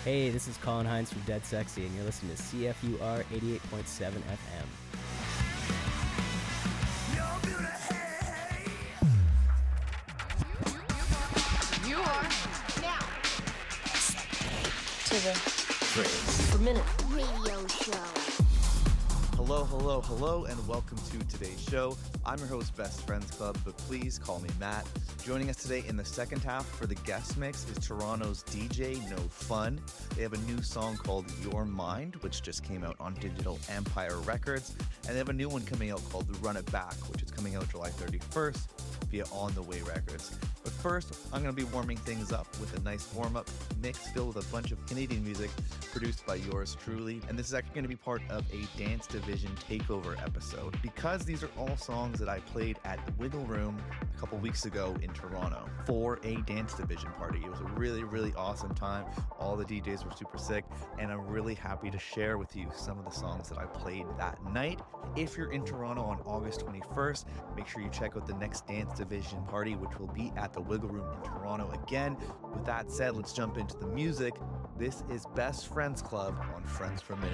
Hey, this is Colin Hines from Dead Sexy, and you're listening to CFUR 88.7 FM. You are now to the Friends per minute radio show. Hello, and welcome to today's show. I'm your host, Best Friends Club, but please call me Matt. Joining us today in the second half for the guest mix is Toronto's DJ No Fun. They have a new song called Your Mind, which just came out on Digital Empire Records, and they have a new one coming out called Run It Back, which is coming out July 31st via On The Way Records. But first, I'm going to be warming things up with a nice warm-up mix filled with a bunch of Canadian music produced by yours truly. And this is actually going to be part of a Dance Division takeover episode, because these are all songs that I played at the Wiggle Room a couple weeks ago in Toronto for a Dance Division party. It was a really, really awesome time. All the DJs were super sick, and I'm really happy to share with you some of the songs that I played that night. If you're in Toronto on August 21st, make sure you check out the next Dance Division party, which will be at the Wiggle Room in Toronto again. With that said, let's jump into the music. This is Best Friends Club on Friends for a Minute